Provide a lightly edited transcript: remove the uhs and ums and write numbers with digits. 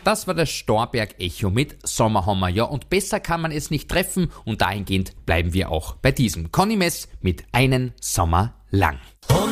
Das war das Storberg Echo mit Sommer haben wir ja, und besser kann man es nicht treffen, und dahingehend bleiben wir auch bei diesem. Conny Mess mit Einen Sommer lang.